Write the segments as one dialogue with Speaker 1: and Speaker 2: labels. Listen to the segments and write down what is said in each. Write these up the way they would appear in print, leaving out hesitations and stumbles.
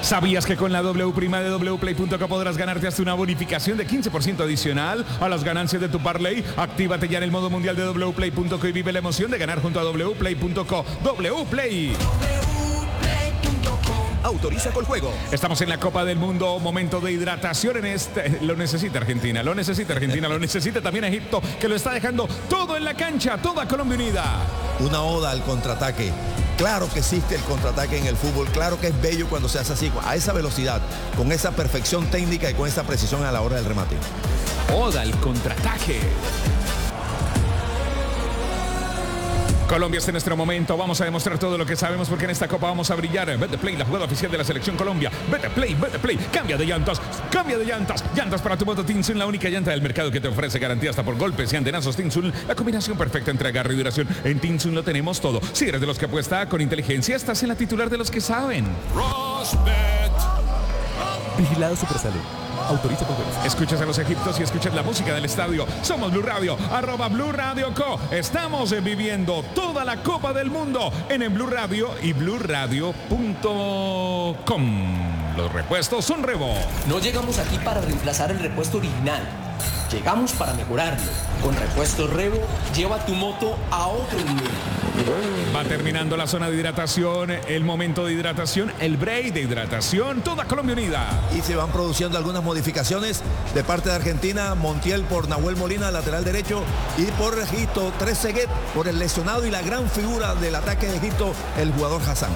Speaker 1: ¿Sabías que con la W prima de wplay.co podrás ganarte hasta una bonificación de 15% adicional a las ganancias de tu parlay? Actívate ya en el modo mundial de wplay.co y vive la emoción de ganar junto a wplay.co. Wplay.
Speaker 2: Autoriza con juego.
Speaker 1: Estamos en la Copa del Mundo, momento de hidratación en este. Lo necesita Argentina, lo necesita también Egipto, que lo está dejando todo en la cancha, toda Colombia unida.
Speaker 3: Una oda al contraataque. Claro que existe el contraataque en el fútbol, claro que es bello cuando se hace así, a esa velocidad, con esa perfección técnica y con esa precisión a la hora del remate.
Speaker 1: Oda al contraataque. Colombia está en nuestro momento, vamos a demostrar todo lo que sabemos porque en esta Copa vamos a brillar. Betplay, la jugada oficial de la Selección Colombia. Betplay, cambia de llantas, llantas para tu moto Tinsun, la única llanta del mercado que te ofrece garantía hasta por golpes y antenazos Tinsun, la combinación perfecta entre agarre y duración. En Tinsun lo tenemos todo. Si eres de los que apuesta con inteligencia, estás en la titular de los que saben.
Speaker 2: Vigilado Supersalud. Autoriza con juegos.
Speaker 1: Escuchas a los egipcios y escuchas la música del estadio. Somos Blue Radio, @Blue Radio Co. Estamos viviendo toda la Copa del Mundo en Blue Radio y BlueRadio.com. Los repuestos son Revo.
Speaker 4: No llegamos aquí para reemplazar el repuesto original. Llegamos para mejorarlo. Con Repuestos Revo, lleva tu moto a otro nivel.
Speaker 1: Va terminando la zona de hidratación, el momento de hidratación, el break de hidratación, toda Colombia unida.
Speaker 3: Y se van produciendo algunas modificaciones de parte de Argentina. Montiel por Nahuel Molina, lateral derecho, y por Egipto, Trezeguet por el lesionado y la gran figura del ataque de Egipto, el jugador Hassan.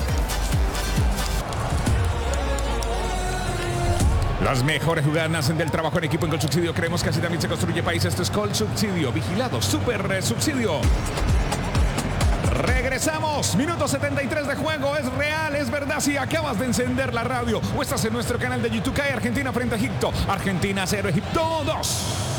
Speaker 1: Las mejores jugadas nacen del trabajo en equipo en Colsubsidio. Creemos que así también se construye país. Esto es Colsubsidio. Vigilado, super subsidio. Regresamos. Minuto 73 de juego. Es real, es verdad. Si acabas de encender la radio o estás en nuestro canal de YouTube, cae Argentina frente a Egipto. Argentina 0, Egipto 2.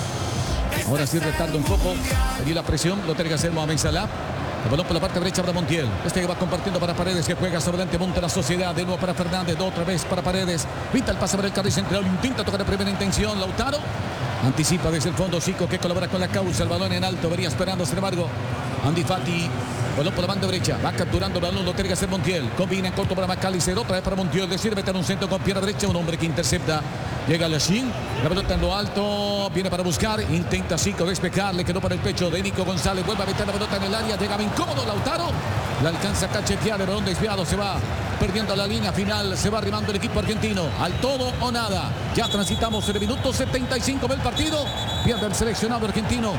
Speaker 5: Ahora sí retarda un poco. Allí la presión. Lo tiene que hacer Mohamed Salah. El balón por la parte derecha para Montiel. Este que va compartiendo para Paredes, que juega sobre adelante, monta la Sociedad. De nuevo para Fernández, otra vez para Paredes. Pinta el pase para el carril central. Intenta tocar de primera intención. Lautaro anticipa desde el fondo. Chico que colabora con la causa. El balón en alto. Venía esperando, sin embargo, Andy Fati. Balón por la banda derecha. Va capturando el balón. Lo tiene que hacer Montiel. Combina en corto para McAllister. Otra vez para Montiel. Decide meter un centro con pierna derecha. Un hombre que intercepta. Llega Lachín. La pelota en lo alto. Viene para buscar. Intenta Chico despejar. Le quedó para el pecho de Nico González. Vuelve a meter la pelota en el área. Llega incómodo Lautaro. La alcanza a cachetear. El balón desviado. Se va perdiendo la línea final. Se va arrimando el equipo argentino. Al todo o nada. Ya transitamos el minuto 75 del partido. Pierde el seleccionado argentino.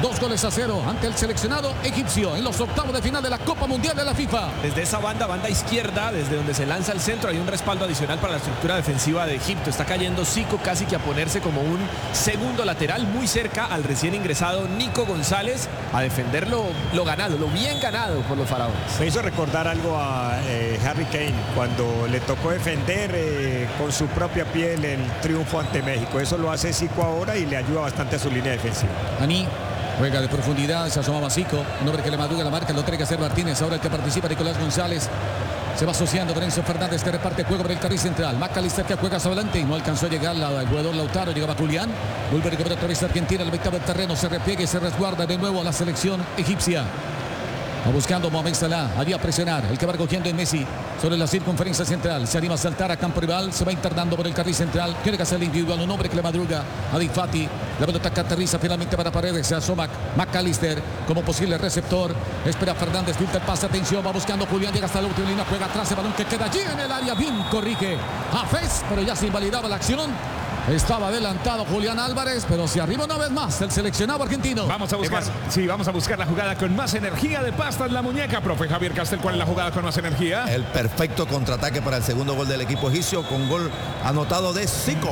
Speaker 5: 2-0 ante el seleccionado egipcio en los octavos de final de la Copa Mundial de la FIFA.
Speaker 6: Desde esa banda izquierda, desde donde se lanza el centro, hay un respaldo adicional para la estructura defensiva de Egipto. Está cayendo Zico casi que a ponerse como un segundo lateral, muy cerca al recién ingresado Nico González, a defender lo ganado, lo bien ganado por los faraones.
Speaker 7: Me hizo recordar algo a Harry Kane cuando le tocó defender con su propia piel el triunfo ante México. Eso lo hace Zico ahora y le ayuda bastante a su línea defensiva.
Speaker 5: Ani juega de profundidad, se asomaba Zico, un hombre que le madruga la marca, lo tiene que hacer Martínez. Ahora el que participa, Nicolás González. Se va asociando con Enzo Fernández, que reparte juego por el carril central. McAllister que juega hacia adelante y no alcanzó a llegar el jugador Lautaro. Llegaba Julián. Vuelve a recuperar otra vez Argentina. La mitad del terreno se repliega y se resguarda de nuevo a la selección egipcia. Va buscando Mohamed Salah. Allí a presionar. El que va recogiendo en Messi sobre la circunferencia central. Se anima a saltar a campo rival. Se va internando por el carril central. Quiere que sea el individual. Un hombre que le madruga. Adi Fati. La pelota que aterriza finalmente para Paredes. Se asoma McAllister como posible receptor. Espera Fernández. Filtra el pase. Atención. Va buscando Julián. Llega hasta la última línea. Juega atrás. El balón que queda allí en el área. Bien corrige Hafez. Pero ya se invalidaba la acción. Estaba adelantado Julián Álvarez, pero se arriba una vez más el seleccionado argentino.
Speaker 1: Vamos a buscar la jugada con más energía de pasta en la muñeca. Profe Javier Castel, ¿cuál es la jugada con más energía?
Speaker 3: El perfecto contraataque para el segundo gol del equipo egipcio, con gol anotado de Zico.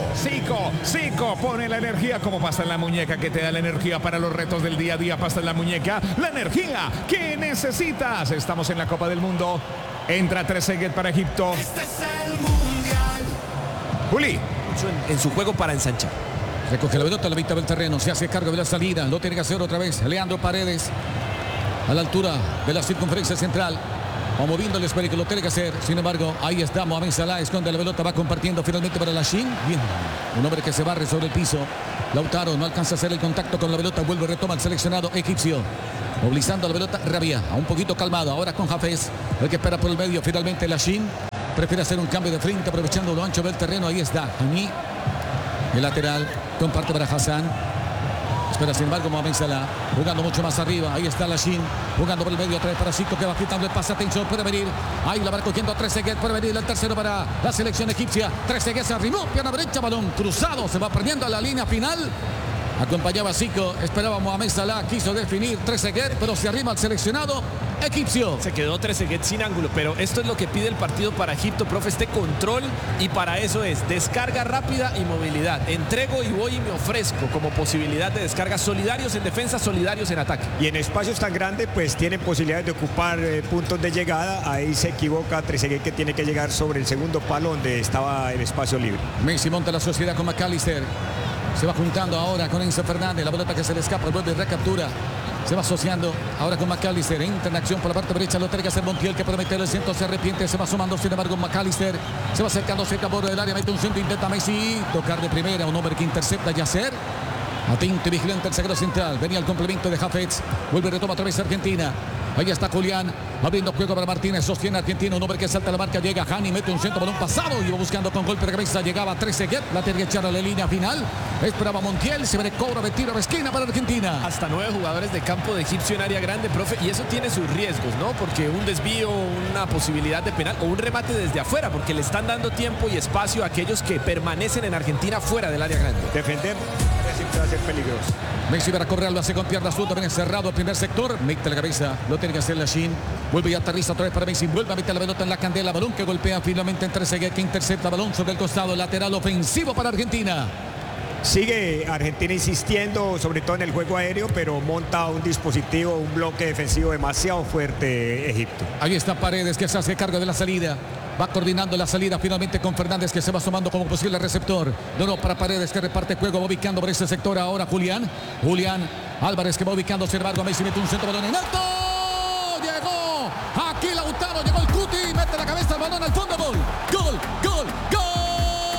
Speaker 1: Zico pone la energía como pasta en la muñeca, que te da la energía para los retos del día a día. Pasta en la muñeca, la energía que necesitas. Estamos en la Copa del Mundo. Entra Trezeguet para Egipto.
Speaker 2: Este es el mundial.
Speaker 1: Juli.
Speaker 6: En su juego para ensanchar.
Speaker 5: Recoge la pelota a la mitad del terreno. Se hace cargo de la salida. Lo tiene que hacer otra vez Leandro Paredes. A la altura de la circunferencia central. Va moviendo el esférico. Lo tiene que hacer. Sin embargo, ahí está Mohamed Salah. Esconde la pelota. Va compartiendo finalmente para Lachín. Bien. Un hombre que se barre sobre el piso. Lautaro no alcanza a hacer el contacto con la pelota. Vuelve, retoma el seleccionado egipcio. Movilizando la pelota. Rabia. A un poquito calmado. Ahora con Hafez. El que espera por el medio. Finalmente Lachín. Prefiere hacer un cambio de frente aprovechando lo ancho del terreno. Ahí está Hani, el lateral, comparte para Hassan. Espera sin embargo Mohamed Salah, jugando mucho más arriba. Ahí está Lashin, jugando por el medio, otra vez para Zico, que va quitando el pase. Atención, puede venir. Ahí la va cogiendo Trezeguet, puede venir el tercero para la selección egipcia. Trezeguet se arrimó, pierna derecha, balón cruzado, se va perdiendo a la línea final. Acompañaba a Zico, esperaba Mohamed Salah, quiso definir Trezeguet, pero se arrima al seleccionado egipcio.
Speaker 6: Se quedó Trezeguet sin ángulo, pero esto es lo que pide el partido para Egipto, profe, este control, y para eso es descarga rápida y movilidad. Entrego y voy y me ofrezco como posibilidad de descarga, solidarios en defensa, solidarios en ataque.
Speaker 7: Y en espacios tan grandes pues tienen posibilidades de ocupar puntos de llegada. Ahí se equivoca Trezeguet, que tiene que llegar sobre el segundo palo donde estaba el espacio libre.
Speaker 5: Messi monta la sociedad con McAllister. Se va juntando ahora con Enzo Fernández. La pelota que se le escapa, vuelve y recaptura. Se va asociando ahora con McAllister. Entra en acción por la parte derecha. Lo tiene que hacer Montiel, que puede meter el centro. Se arrepiente. Se va sumando, sin embargo, McAllister. Se va acercando cerca por el área. Mete un centro. Intenta Messi tocar de primera. Un hombre que intercepta Yasser. Atento y vigilante el zaguero central. Venía el complemento de Hafez. Vuelve y retoma otra vez Argentina. Ahí está Julián, abriendo juego para Martínez, sostiene Argentina, un hombre que salta la marca, llega Hani, mete un centro, balón pasado, iba buscando con golpe de cabeza, llegaba Trezeguet, la tiene que echar a la línea final, esperaba Montiel, se ve cobra de tiro de esquina para Argentina.
Speaker 6: Hasta 9 jugadores de campo de Egipcio en área grande, profe, y eso tiene sus riesgos, ¿no? Porque un desvío, una posibilidad de penal o un remate desde afuera, porque le están dando tiempo y espacio a aquellos que permanecen en Argentina fuera del área grande.
Speaker 7: Defender siempre va a ser peligroso.
Speaker 5: Messi para correr, lo hace con pierna azul, también cerrado el primer sector, mete la cabeza, lo tiene que hacer Lashin, vuelve y aterriza otra vez para Messi, vuelve a meter la pelota en la candela, balón que golpea finalmente en Trezeguet, que intercepta balón sobre el costado, lateral ofensivo para Argentina.
Speaker 7: Sigue Argentina insistiendo, sobre todo en el juego aéreo, pero monta un dispositivo, un bloque defensivo demasiado fuerte Egipto.
Speaker 5: Ahí está Paredes, que se hace cargo de la salida. Va coordinando la salida finalmente con Fernández, que se va sumando como posible receptor. No para Paredes, que reparte juego, va ubicando por ese sector ahora Julián Álvarez, que va ubicando, sin embargo Messi mete un centro, balón en alto. Llegó aquí Lautaro, llegó el Cuti, mete la cabeza, el balón al fondo, gol.